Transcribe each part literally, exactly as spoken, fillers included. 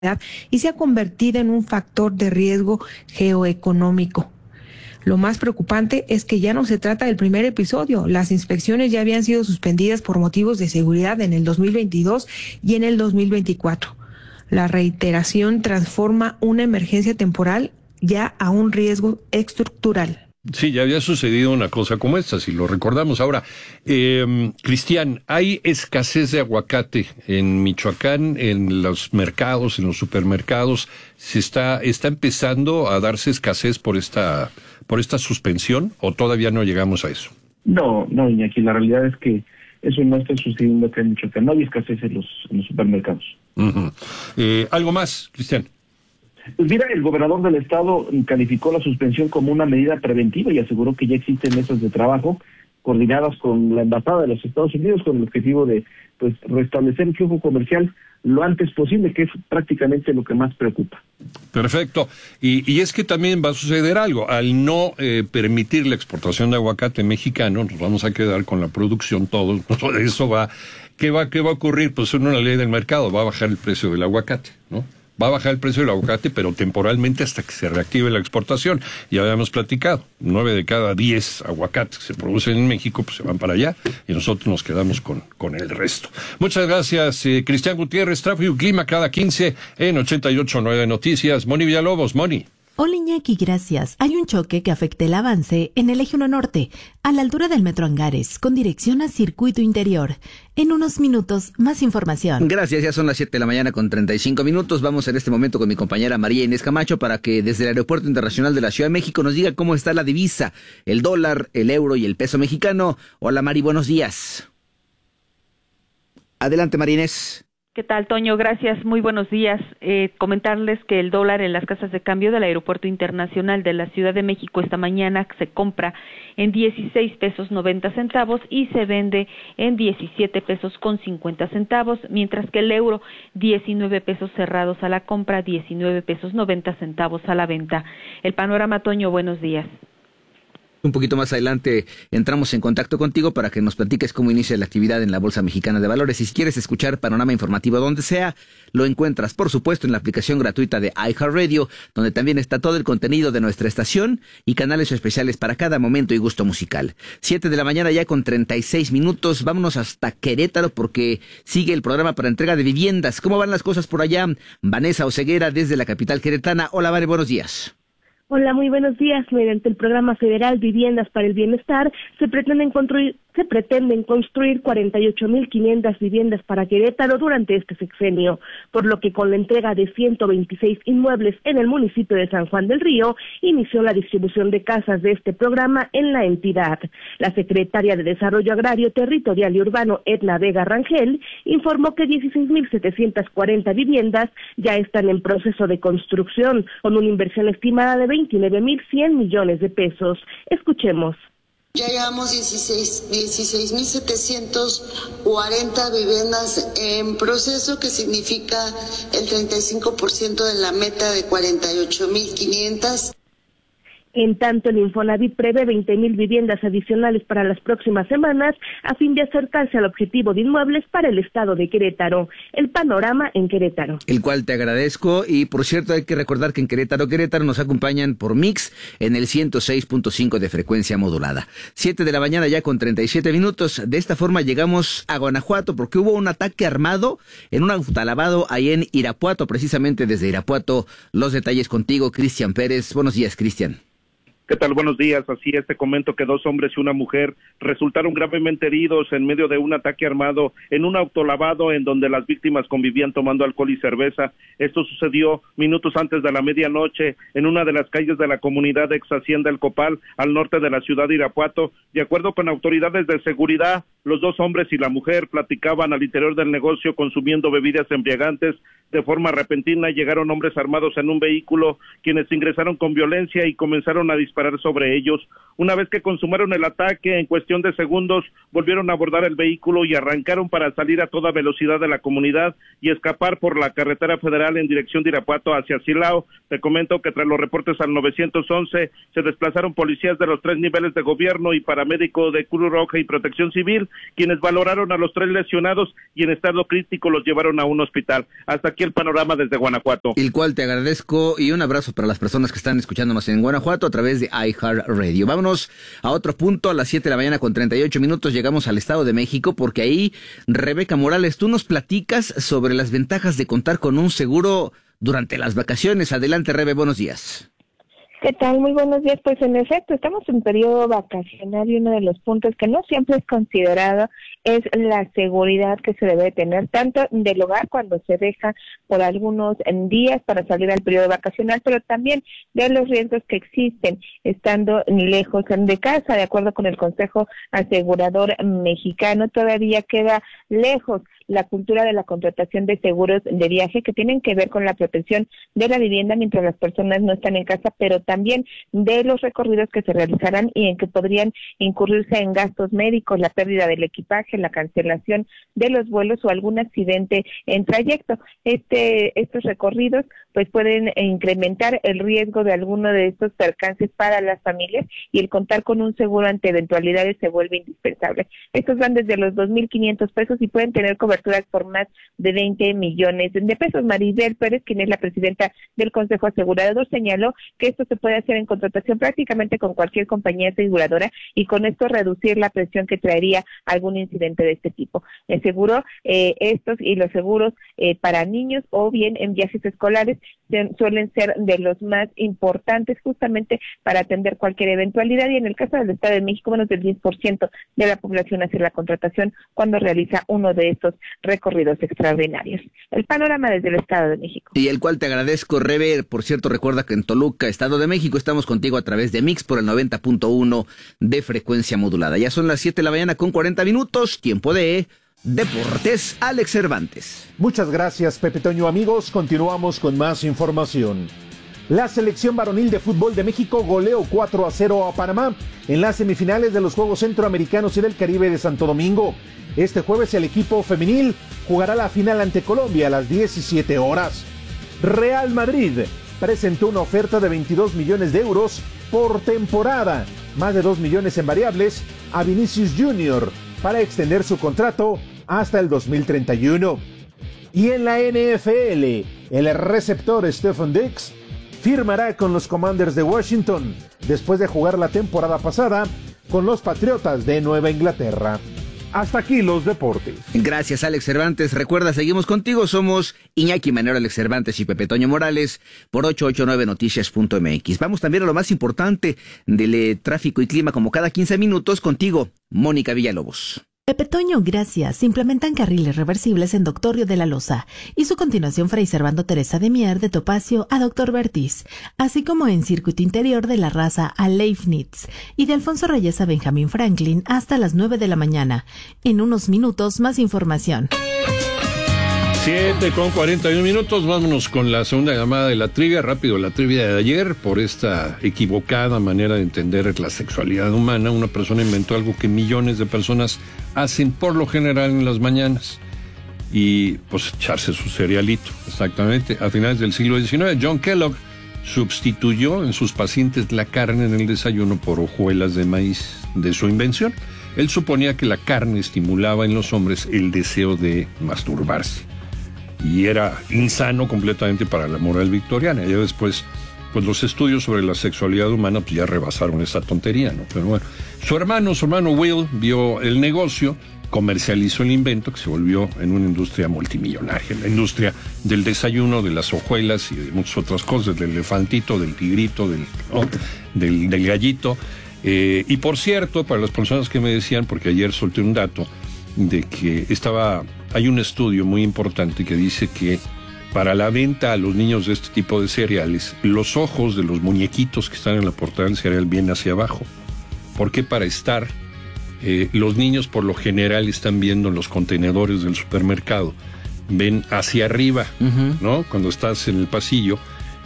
y se ha convertido en un factor de riesgo geoeconómico. Lo más preocupante es que ya no se trata del primer episodio. Las inspecciones ya habían sido suspendidas por motivos de seguridad en el dos mil veintidós y en el dos mil veinticuatro. La reiteración transforma una emergencia temporal ya a un riesgo estructural. Sí, ya había sucedido una cosa como esta, si lo recordamos. Ahora, eh, Cristian, ¿hay escasez de aguacate en Michoacán, en los mercados, en los supermercados? ¿Se está, está empezando a darse escasez por esta, por esta suspensión o todavía no llegamos a eso? No, no, Iñaki, la realidad es que eso no está sucediendo acá en Michoacán. No hay escasez en los, en los supermercados. Uh-huh. Eh, ¿Algo más, Cristian? Pues mira, el gobernador del estado calificó la suspensión como una medida preventiva y aseguró que ya existen mesas de trabajo coordinadas con la embajada de los Estados Unidos con el objetivo de pues restablecer el flujo comercial lo antes posible, que es prácticamente lo que más preocupa. Perfecto. Y, y es que también va a suceder algo. Al no eh, permitir la exportación de aguacate mexicano, nos vamos a quedar con la producción todos. Eso va, ¿qué va, qué va a ocurrir? Pues es una ley del mercado, va a bajar el precio del aguacate, ¿no? Va a bajar el precio del aguacate, pero temporalmente hasta que se reactive la exportación. Ya habíamos platicado, nueve de cada diez aguacates que se producen en México pues se van para allá y nosotros nos quedamos con, con el resto. Muchas gracias, eh, Cristian Gutiérrez, Tráfico y Clima cada quince en ochenta y ocho punto nueve Noticias. Moni Villalobos, Moni. Hola Iñaki, gracias. Hay un choque que afecta el avance en el eje uno norte, a la altura del Metro Angares, con dirección a Circuito Interior. En unos minutos, más información. Gracias, ya son las siete de la mañana con treinta y cinco minutos. Vamos en este momento con mi compañera María Inés Camacho para que desde el Aeropuerto Internacional de la Ciudad de México nos diga cómo está la divisa, el dólar, el euro y el peso mexicano. Hola Mari, buenos días. Adelante María Inés. ¿Qué tal, Toño? Gracias, muy buenos días. Eh, comentarles que el dólar en las casas de cambio del Aeropuerto Internacional de la Ciudad de México esta mañana se compra en dieciséis pesos noventa centavos y se vende en diecisiete pesos con cincuenta centavos, mientras que el euro diecinueve pesos cerrados a la compra, diecinueve pesos noventa centavos a la venta. El panorama, Toño, buenos días. Un poquito más adelante entramos en contacto contigo para que nos platiques cómo inicia la actividad en la Bolsa Mexicana de Valores. Y si quieres escuchar Panorama Informativo donde sea, lo encuentras, por supuesto, en la aplicación gratuita de iHeartRadio, donde también está todo el contenido de nuestra estación y canales especiales para cada momento y gusto musical. Siete de la mañana ya con treinta y seis minutos. Vámonos hasta Querétaro porque sigue el programa para entrega de viviendas. ¿Cómo van las cosas por allá? Vanessa Oseguera desde la capital queretana. Hola, Vane, buenos días. Hola, muy buenos días. Mediante el Programa Federal Viviendas para el Bienestar, se pretenden construir, se pretenden construir cuarenta y ocho mil quinientas viviendas para Querétaro durante este sexenio, por lo que con la entrega de ciento veintiséis inmuebles en el municipio de San Juan del Río, inició la distribución de casas de este programa en la entidad. La secretaria de Desarrollo Agrario, Territorial y Urbano, Edna Vega Rangel, informó que dieciséis mil setecientas cuarenta viviendas ya están en proceso de construcción, con una inversión estimada de veintinueve mil cien millones de pesos. Escuchemos. Ya llevamos dieciséis mil setecientos cuarenta viviendas en proceso, que significa el treinta y cinco por ciento de la meta de cuarenta y ocho mil quinientas. En tanto, el Infonavit prevé veinte mil viviendas adicionales para las próximas semanas a fin de acercarse al objetivo de inmuebles para el estado de Querétaro. El panorama en Querétaro. El cual te agradezco y, por cierto, hay que recordar que en Querétaro, Querétaro nos acompañan por Mix en el ciento seis punto cinco de frecuencia modulada. Siete de la mañana ya con treinta y siete minutos. De esta forma llegamos a Guanajuato porque hubo un ataque armado en un autolavado ahí en Irapuato, precisamente desde Irapuato. Los detalles contigo, Cristian Pérez. Buenos días, Cristian. ¿Qué tal? Buenos días. Así es, te comento que dos hombres y una mujer resultaron gravemente heridos en medio de un ataque armado en un autolavado en donde las víctimas convivían tomando alcohol y cerveza. Esto sucedió minutos antes de la medianoche en una de las calles de la comunidad de ex Hacienda El Copal, al norte de la ciudad de Irapuato. De acuerdo con autoridades de seguridad, los dos hombres y la mujer platicaban al interior del negocio consumiendo bebidas embriagantes. De forma repentina llegaron hombres armados en un vehículo, quienes ingresaron con violencia y comenzaron a disparar disparar sobre ellos. Una vez que consumaron el ataque, en cuestión de segundos, volvieron a abordar el vehículo y arrancaron para salir a toda velocidad de la comunidad y escapar por la carretera federal en dirección de Irapuato hacia Silao. Te comento que tras los reportes al nueve once se desplazaron policías de los tres niveles de gobierno y paramédico de Cruz Roja y Protección Civil, quienes valoraron a los tres lesionados y en estado crítico los llevaron a un hospital. Hasta aquí el panorama desde Guanajuato. El cual te agradezco y un abrazo para las personas que están escuchándonos en Guanajuato a través de iHeartRadio. Vámonos a otro punto, a las siete de la mañana con treinta y ocho minutos llegamos al Estado de México, porque ahí, Rebeca Morales, tú nos platicas sobre las ventajas de contar con un seguro durante las vacaciones. Adelante, Rebe, buenos días. ¿Qué tal? Muy buenos días. Pues en efecto, estamos en periodo vacacional y uno de los puntos que no siempre es considerado es la seguridad que se debe tener, tanto del hogar cuando se deja por algunos días para salir al periodo vacacional, pero también de los riesgos que existen estando lejos de casa. De acuerdo con el Consejo Asegurador Mexicano, todavía queda lejos la cultura de la contratación de seguros de viaje que tienen que ver con la protección de la vivienda mientras las personas no están en casa, pero también de los recorridos que se realizarán y en que podrían incurrirse en gastos médicos, la pérdida del equipaje, la cancelación de los vuelos o algún accidente en trayecto. Este, estos recorridos pues pueden incrementar el riesgo de alguno de estos percances para las familias y el contar con un seguro ante eventualidades se vuelve indispensable. Estos van desde los dos mil quinientos pesos y pueden tener coberturas por más de veinte millones de pesos. Maribel Pérez, quien es la presidenta del Consejo Asegurador, señaló que esto se puede hacer en contratación prácticamente con cualquier compañía aseguradora y con esto reducir la presión que traería algún incidente de este tipo. El seguro, eh, estos y los seguros eh, para niños o bien en viajes escolares se, suelen ser de los más importantes justamente para atender cualquier eventualidad, y en el caso del Estado de México menos del diez por ciento de la población hace la contratación cuando realiza uno de estos recorridos extraordinarios. El panorama desde el Estado de México. Y el cual te agradezco, Rebe. Por cierto, recuerda que en Toluca, Estado de México, estamos contigo a través de Mix por el noventa punto uno de frecuencia modulada. Ya son las siete de la mañana con cuarenta minutos, tiempo de Deportes. Alex Cervantes. Muchas gracias, Pepe Toño. Amigos, continuamos con más información. La selección varonil de fútbol de México goleó cuatro a cero a Panamá en las semifinales de los Juegos Centroamericanos y del Caribe de Santo Domingo. Este jueves el equipo femenil jugará la final ante Colombia a las diecisiete horas. Real Madrid presentó una oferta de veintidós millones de euros por temporada, más de dos millones en variables, a Vinicius Junior para extender su contrato hasta el dos mil treinta y uno. Y en la N F L, el receptor Stephen Diggs firmará con los Commanders de Washington después de jugar la temporada pasada con los Patriotas de Nueva Inglaterra. Hasta aquí los deportes. Gracias, Alex Cervantes. Recuerda, seguimos contigo. Somos Iñaki Manero, Alex Cervantes y Pepe Toño Morales por ocho ocho nueve noticias punto m x. Vamos también a lo más importante del eh, tráfico y clima, como cada quince minutos, contigo, Mónica Villalobos. Pepe Toño, gracias. Implementan carriles reversibles en Doctor Río de la Loza y su continuación Fray Servando Teresa de Mier de Topacio a Doctor Vertiz, así como en circuito interior de La Raza a Leibniz y de Alfonso Reyes a Benjamín Franklin hasta las nueve de la mañana. En unos minutos, más información. siete con cuarenta y un minutos, vámonos con la segunda llamada de la trivia. Rápido, la trivia de ayer, por esta equivocada manera de entender la sexualidad humana. Una persona inventó algo que millones de personas hacen por lo general en las mañanas, y pues echarse su cerealito. Exactamente, a finales del siglo diecinueve, John Kellogg sustituyó en sus pacientes la carne en el desayuno por hojuelas de maíz de su invención. Él suponía que la carne estimulaba en los hombres el deseo de masturbarse, y era insano completamente para la moral victoriana. Ya después, pues los estudios sobre la sexualidad humana pues ya rebasaron esa tontería, ¿no? Pero bueno, su hermano, su hermano Will, vio el negocio, comercializó el invento, que se volvió en una industria multimillonaria, la industria del desayuno, de las hojuelas y de muchas otras cosas, del elefantito, del tigrito, del, ¿no? del, del gallito. Eh, y por cierto, para las personas que me decían, porque ayer solté un dato, de que estaba, hay un estudio muy importante que dice que para la venta a los niños de este tipo de cereales, los ojos de los muñequitos que están en la portada del cereal vienen hacia abajo. Porque para estar, eh, los niños por lo general están viendo los contenedores del supermercado, ven hacia arriba, uh-huh. ¿no? Cuando estás en el pasillo,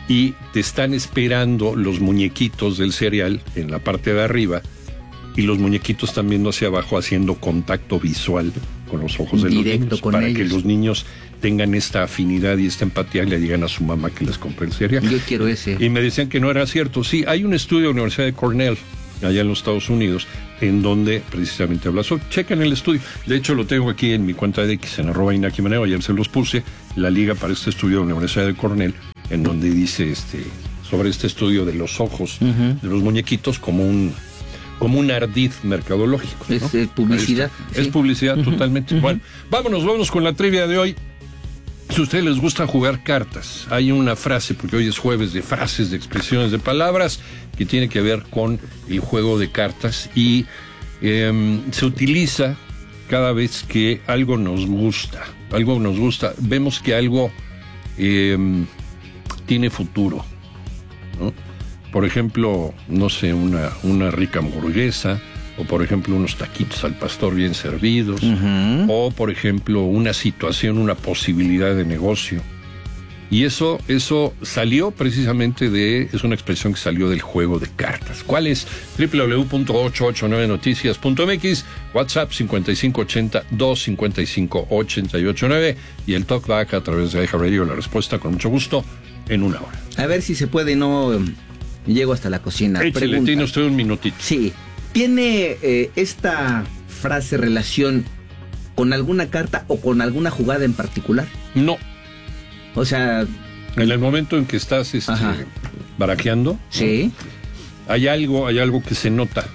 y te están esperando los muñequitos del cereal en la parte de arriba y los muñequitos están viendo hacia abajo haciendo contacto visual con los ojos de los niños para que los niños tengan esta afinidad y esta empatía y le digan a su mamá que les compre el cereal. Yo quiero ese. Y me decían que no era cierto. Sí, hay un estudio de la Universidad de Cornell, allá en los Estados Unidos, en donde precisamente habla sobre. Chequen el estudio. De hecho, lo tengo aquí en mi cuenta de X, en arroba Inaki Manero. Ayer se los puse, la liga para este estudio de la Universidad de Cornell, en donde dice este sobre este estudio de los ojos uh-huh. de los muñequitos como un como un ardid mercadológico, ¿no? Es eh, publicidad. Sí. Es publicidad uh-huh. totalmente. Uh-huh. Bueno, vámonos, vámonos con la trivia de hoy. Si a ustedes les gusta jugar cartas, hay una frase, porque hoy es jueves de frases, de expresiones, de palabras, que tiene que ver con el juego de cartas y eh, se utiliza cada vez que algo nos gusta, algo nos gusta, vemos que algo eh, tiene futuro, ¿no? Por ejemplo, no sé, una, una rica hamburguesa, o por ejemplo unos taquitos al pastor bien servidos, uh-huh. o por ejemplo una situación, una posibilidad de negocio. Y eso, eso salió precisamente de, es una expresión que salió del juego de cartas. ¿Cuál es? doble u doble u doble u punto ocho ocho nueve noticias punto m x, WhatsApp cincuenta y cinco ochenta, dos cincuenta y cinco ochenta y ocho nueve y el talkback a través de iHeartRadio. La respuesta con mucho gusto en una hora. A ver si se puede, no llego hasta la cocina. Échale, tiene usted un minutito. Sí. ¿Tiene eh, esta frase relación con alguna carta o con alguna jugada en particular? No. O sea... En el momento en que estás este, barajeando, sí, ¿no? hay algo, hay algo que se nota.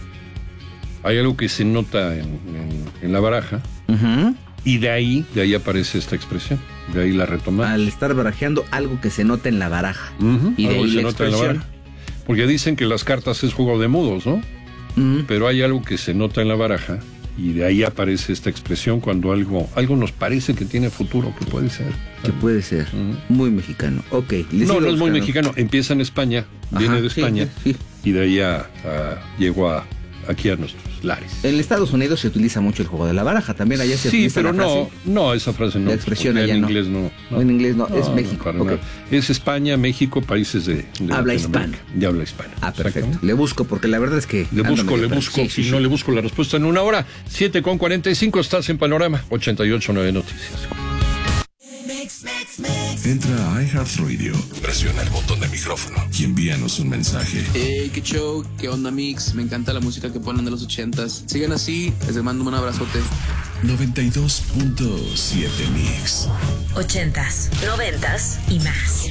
Hay algo que se nota en, en, en la baraja. Uh-huh. Y de ahí, de ahí aparece esta expresión. De ahí la retomamos. Al estar barajeando, algo que se nota en la baraja. Uh-huh. Y de algo ahí se la nota en la baraja. Porque dicen que las cartas es juego de mudos, ¿no? Uh-huh. Pero hay algo que se nota en la baraja y de ahí aparece esta expresión cuando algo algo nos parece que tiene futuro, que puede ser. Que puede ser. Uh-huh. Muy mexicano. Ok. No, no es muy mexicano. Empieza en España, Ajá, viene de España sí, sí. y de ahí a, a, llegó a, aquí a nuestros lares. En Estados Unidos se utiliza mucho el juego de la baraja. También allá se sí, utiliza pero la frase. no, no, esa frase no. La expresión allá en no. inglés no, no. En inglés no, no es México. No, okay. Es España, México, países de, de habla hispana. De habla hispana. Ah, perfecto. Le busco porque la verdad es que... Le busco, le busco. Sí, sí, si sí. no le busco la respuesta en una hora. siete con cuarenta y cinco, estás en Panorama ochenta y ocho nueve Noticias. Entra a iHeartRadio, presiona el botón de micrófono y envíanos un mensaje. Hey, qué show, qué onda, Mix. Me encanta la música que ponen de los ochentas. Sigan así, les mando un abrazote. noventa y dos punto siete Mix. Ochentas, noventas y más.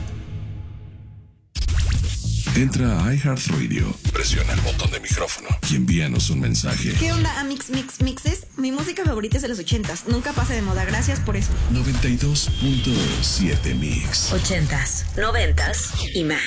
Entra a iHeartRadio, presiona el botón de micrófono y envíanos un mensaje. ¿Qué onda, Amix Mix Mixes? Mi música favorita es de los ochentas. Nunca pasa de moda. Gracias por eso. noventa y dos punto siete Mix. Ochentas, noventas y más.